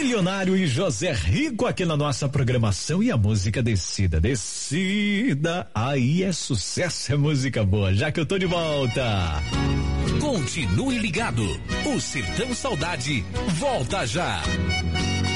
Milionário e José Rico aqui na nossa programação e a música Descida, Descida, aí é sucesso, é música boa, já que eu tô de volta. Continue ligado, o Sertão Saudade volta já.